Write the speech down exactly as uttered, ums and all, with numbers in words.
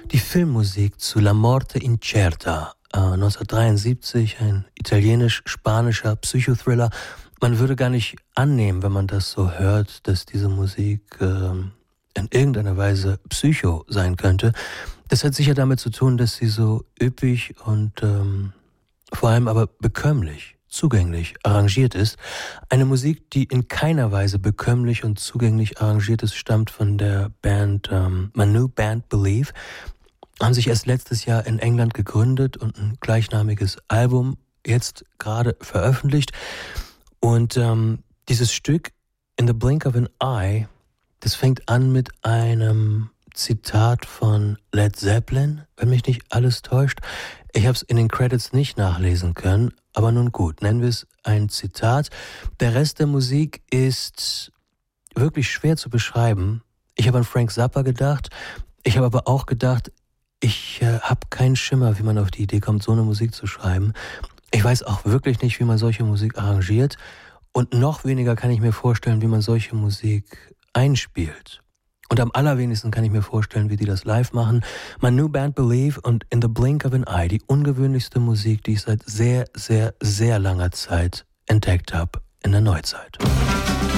Die Filmmusik zu La Morte Incerta, äh, neunzehnhundertdreiundsiebzig, ein italienisch-spanischer Psychothriller. Man würde gar nicht annehmen, wenn man das so hört, dass diese Musik äh, in irgendeiner Weise Psycho sein könnte. Das hat sicher damit zu tun, dass sie so üppig und ähm, vor allem aber bekömmlich, zugänglich arrangiert ist. Eine Musik, die in keiner Weise bekömmlich und zugänglich arrangiert ist, stammt von der Band ähm, Manu Band Believe. Haben sich erst letztes Jahr in England gegründet und ein gleichnamiges Album jetzt gerade veröffentlicht. Und ähm, dieses Stück In the Blink of an Eye, das fängt an mit einem Zitat von Led Zeppelin, wenn mich nicht alles täuscht. Ich habe es in den Credits nicht nachlesen können, aber nun gut, nennen wir es ein Zitat. Der Rest der Musik ist wirklich schwer zu beschreiben. Ich habe an Frank Zappa gedacht, ich habe aber auch gedacht, ich äh, habe keinen Schimmer, wie man auf die Idee kommt, so eine Musik zu schreiben. Ich weiß auch wirklich nicht, wie man solche Musik arrangiert und noch weniger kann ich mir vorstellen, wie man solche Musik einspielt. Und am allerwenigsten kann ich mir vorstellen, wie die das live machen. Manu Band Believe und In the Blink of an Eye, die ungewöhnlichste Musik, die ich seit sehr, sehr, sehr langer Zeit entdeckt habe in der Neuzeit.